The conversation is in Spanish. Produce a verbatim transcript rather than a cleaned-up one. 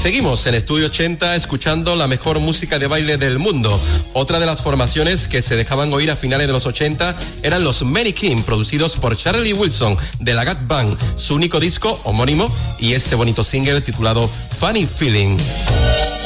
seguimos en Estudio ochenta escuchando la mejor música de baile del mundo. Otra de las formaciones que se dejaban oír a finales de los ochenta eran los Mannequin, producidos por Charlie Wilson de la Gat Band, su único disco homónimo y este bonito single titulado Funny Feeling.